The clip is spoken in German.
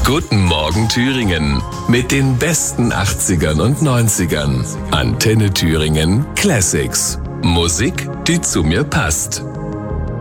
Guten Morgen Thüringen mit den besten 80ern und 90ern. Antenne Thüringen Classics. Musik, die zu mir passt.